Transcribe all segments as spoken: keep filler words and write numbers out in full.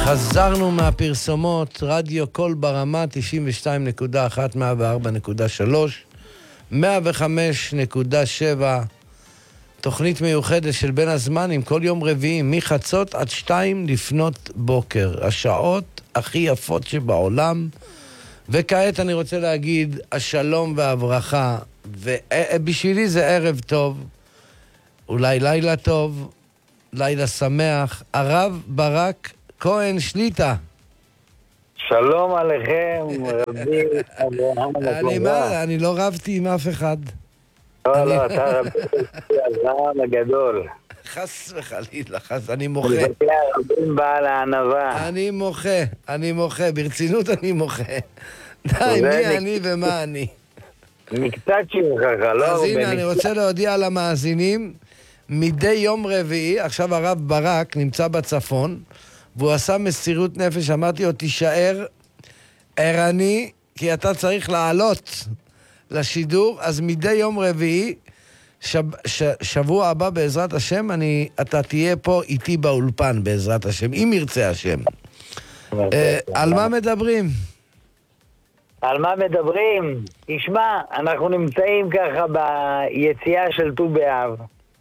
חזרנו מהפרסומות, רדיו קול ברמה תשעים ושתיים נקודה אחת, מאה וארבע נקודה שלוש, מאה וחמש נקודה שבע, תוכנית מיוחדת של בין הזמנים, כל יום רביעי, מחצות עד שתיים לפנות בוקר, השעות הכי יפות שבעולם. וכעת אני רוצה להגיד השלום והברכה, ובשבילי זה ערב טוב, אולי לילה טוב, לילה שמח. הרב ברק כהן שליטה. שלום עליכם, רבי אברהם. אני מה, אני לא רבתי עם אף אחד. לא, לא, אתה רבי אברהם הגדול. חס וחלילה, חס, אני מוחה. זה רבים בעל הענבה. אני מוחה, אני מוחה, ברצינות אני מוחה. די, מי אני ומה אני? מקצת שמחך, לא? אז הנה, אני רוצה להודיע למאזינים, מדי יום רביעי, עכשיו הרב ברק נמצא בצפון, והוא עשה מסירות נפש, אמרתי לו, תישאר ערני, כי אתה צריך לעלות לשידור, אז מדי יום רביעי, שב, ש, שבוע הבא בעזרת השם, אני, אתה תהיה פה איתי באולפן בעזרת השם, אם ירצה השם. אה, על מה מדברים? על מה מדברים? תשמע, אנחנו נמצאים ככה ביציאה של ט"ו באב,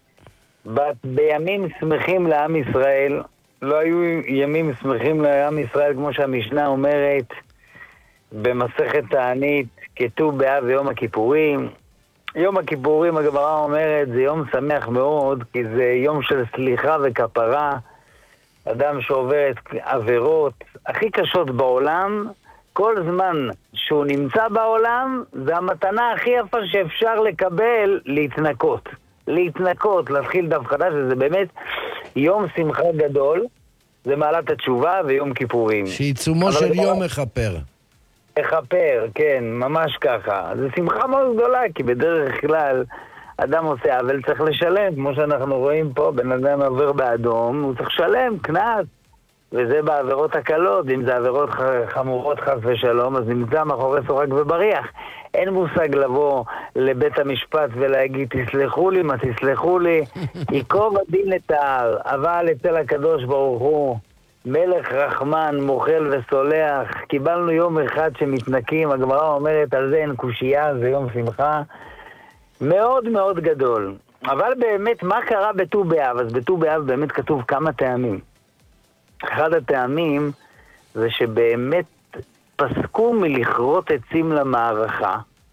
בימים שמחים לעם ישראל. לא היו ימים שמחים לעם ישראל כמו שהמשנה אומרת במסכת תענית, כט"ו באב ויום הכיפורים. יום הכיפורים, הגמרא אומרת, זה יום שמח מאוד, כי זה יום של סליחה וכפרה. אדם שעובר את עבירות הכי קשות בעולם, כל זמן שהוא נמצא בעולם, זה המתנה הכי יפה שאפשר לקבל, להתנקות. להתנקות, להתחיל דף חדש, וזה באמת יום שמחה גדול, זה מעלת התשובה ויום כיפורים. שעיצומו של יום מחפר. מחפר, כן, ממש ככה. זה שמחה מאוד גדולה, כי בדרך כלל אדם עושה עוול, צריך לשלם, כמו שאנחנו רואים פה, בן אדם עובר באדום, הוא צריך לשלם, קנס, וזה בעבירות הקלות. אם זה עבירות חמורות חס ושלום, אז נמצא מאחורי סורג ובריח. אין מושג לבוא לבית המשפט ולהגיד, תסלחו לי, מה תסלחו לי, ייקוב הדין את ההר, אבל אצל הקדוש ברוך הוא, מלך רחמן, מוחל וסולח. קיבלנו יום אחד שמתנקים, הגמרא אומרת, על זה אין קושייה, זה יום שמחה מאוד מאוד גדול. אבל באמת, מה קרה בט"ו באב? אז בט"ו באב באמת כתוב כמה טעמים. אחד הטעמים זה שבאמת פסקו מלכרות עצים למערכה,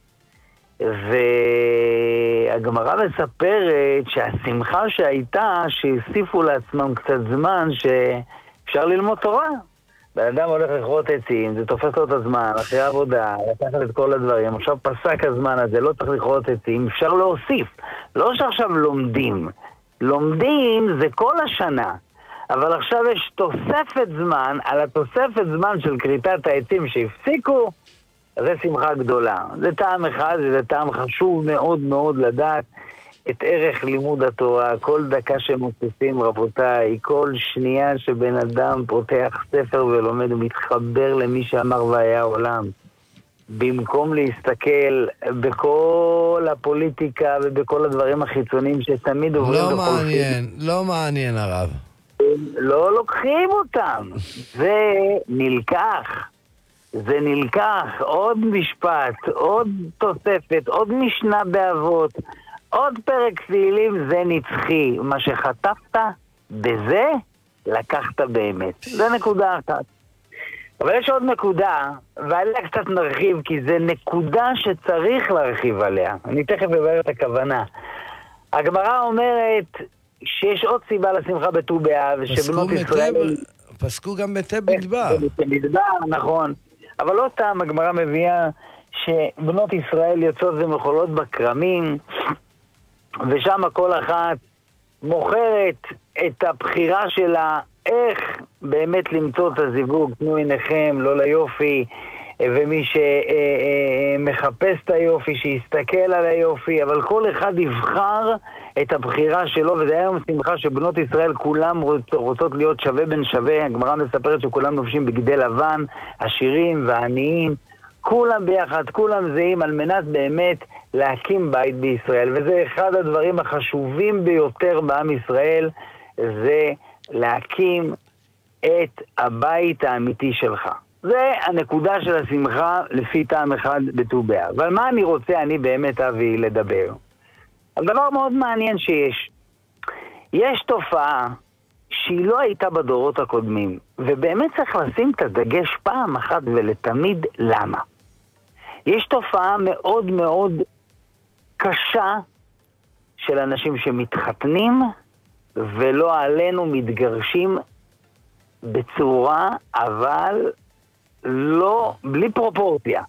והגמרא מספרת שהשמחה שהייתה, שהוסיפו לעצמם קצת זמן שאפשר ללמוד תורה. בן אדם הולך לכרות עצים, זה תופס לו את הזמן, אחרי העבודה, לקחת את כל הדברים, עכשיו פסק הזמן הזה, לא צריך לכרות עצים, אפשר להוסיף. לא שעכשיו לומדים, לומדים זה כל השנה, אבל עכשיו יש תוספת זמן, על התוספת זמן של כריתת העצים שהפסיקו, זה שמחה גדולה. זה טעם אחד, זה טעם חשוב מאוד מאוד לדעת את ערך לימוד התורה. כל דקה שמוסיפים, רבותיי, כל שנייה שבן אדם פותח ספר ולומד ומתחבר למי שאמר והיה עולם. במקום להסתכל בכל הפוליטיקה ובכל הדברים החיצוניים שתמיד עוברים לא וחולפים. מעניין, לא מעניין הרב. לא לוקחים אותם. זה נלקח. זה נלקח. עוד משפט, עוד תוספת, עוד משנה באבות, עוד פרק תהילים, זה נצחי. מה שחטפת, בזה לקחת באמת. זה נקודה אחת. אבל יש עוד נקודה, ועליה קצת נרחיב, כי זה נקודה שצריך להרחיב עליה. אני תכף אבאר את הכוונה. הגמרא אומרת שיש עוד סיבה לשמחה בט"ו באב, שבנות ישראל... פסקו גם בט"ו במדבר. במדבר, נכון. אבל לא טעם, הגמרא מביאה שבנות ישראל יוצאות ומחולות בכרמים, ושם כל אחת מוכרת את הבחירה שלה, איך באמת למצוא את הזיווג. תנו עיניכם, לא ליופי, ומי שמחפש את היופי, שיסתכל על היופי, אבל כל אחד יבחר את הבחירה שלו, וזה היום שמחה שבנות ישראל כולם רוצות להיות שווה בין שווה. הגמרא מספרת שכולם לובשים בגדי לבן, עשירים ועניים, כולם ביחד, כולם זהים, על מנת באמת להקים בית בישראל. וזה אחד הדברים החשובים ביותר בעם ישראל, זה להקים את הבית האמיתי שלך. זה הנקודה של השמחה לפי טעם אחד בט"ו באב. אבל מה אני רוצה, אני באמת אבי, לדבר? על דבר מאוד מעניין שיש. יש תופעה שהיא לא הייתה בדורות הקודמים, ובאמת צריך לשים את הדגש פעם אחת ולתמיד למה. יש תופעה מאוד מאוד קשה של אנשים שמתחתנים, ולא עלינו מתגרשים בצורה, אבל לא, בלי פרופורציה.